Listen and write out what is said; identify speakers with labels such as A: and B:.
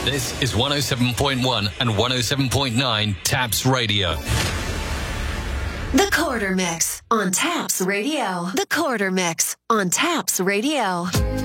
A: This is 107.1 and 107.9 Taps Radio.
B: The Quarter Mix on Taps Radio. The Quarter Mix on Taps Radio.